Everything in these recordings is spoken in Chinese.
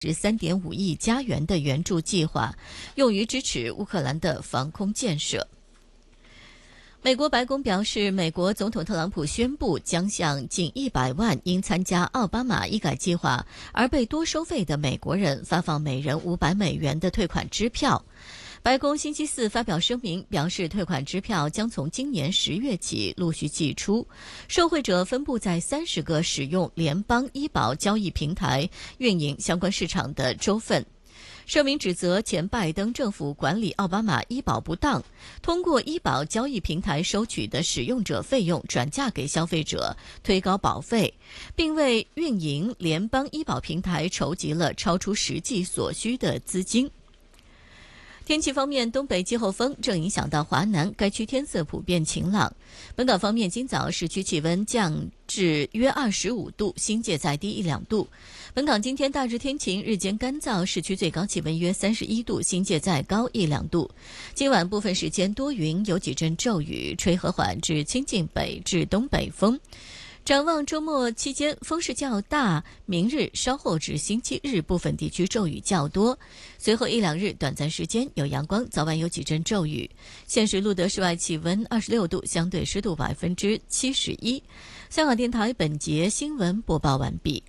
3.5亿加元的援助计划，用于支持乌克兰的防空建设。美国白宫表示，美国总统特朗普宣布将向近100万因参加奥巴马医改计划而被多收费的美国人发放每人$500的退款支票。白宫星期四发表声明，表示退款支票将从今年10月起陆续寄出，受惠者分布在30个使用联邦医保交易平台运营相关市场的州份。声明指责前拜登政府管理奥巴马医保不当，通过医保交易平台收取的使用者费用转嫁给消费者，推高保费，并为运营联邦医保平台筹集了超出实际所需的资金。天气方面，东北季候风正影响到华南，该区天色普遍晴朗。本港方面，今早市区气温降至约25度，新界再低1-2度。本港今天大致天晴，日间干燥，市区最高气温约31度，新界再高1-2度。今晚部分时间多云，有几阵骤雨，吹和缓至清劲北至东北风。展望周末期间风势较大，明日稍后至星期日部分地区骤雨较多，随后1-2日短暂时间有阳光，早晚有几阵骤雨。现时录得室外气温26度，相对湿度71%。香港电台本节新闻播报完毕。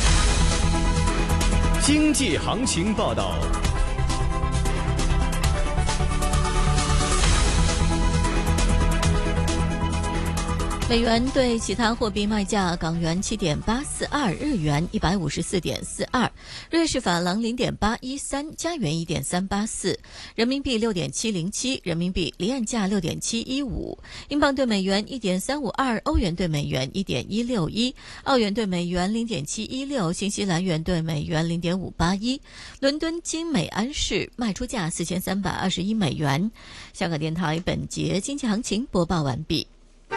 经济行情报道。 美元对其他货币卖价：港元7.842，日元154.42，瑞士法郎0.813，加元1.384，人民币6.707，人民币离岸价6.715，英镑对美元1.352，欧元对美元1.161，澳元对美元0.716，新西兰元对美元0.581。伦敦金每安士卖出价4321美元。香港电台本节经济行情播报完毕。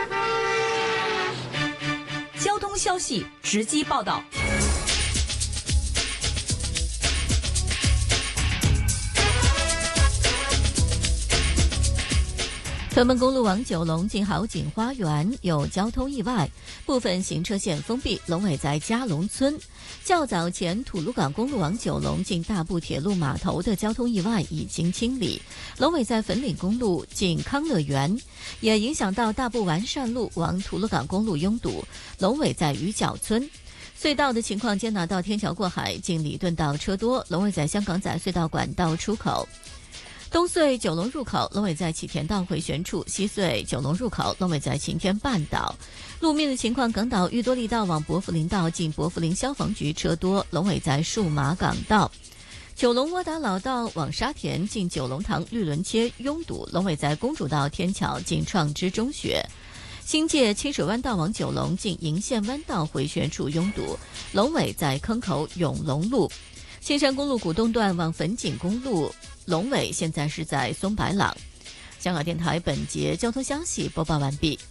交通消息直击报道。 屯门公路往九龙进好景花园有交通意外，部分行车线封闭。龙尾在嘉龙村。较早前土鲁港公路往九龙进大埔铁路码头的交通意外已经清理。龙尾在粉岭公路进康乐园，也影响到大埔完善路往土鲁港公路拥堵。龙尾在鱼角村。隧道的情况，接拿到天桥过海进礼顿道车多，龙尾在香港仔隧道管道出口。东隧九龙入口，龙尾在启田道回旋处；西隧九龙入口，龙尾在晴天半岛。路面的情况，港岛裕多利道往伯福林道进伯福林消防局车多，龙尾在数码港道。九龙窝打老道往沙田进九龙塘绿轮街拥堵，龙尾在公主道天桥进创知中学。新界清水湾道往九龙进银线湾道回旋处拥堵，龙尾在坑口永隆路。青山公路古洞段往粉锦公路，龙尾现在是在松白朗。香港电台本节交通消息播报完毕。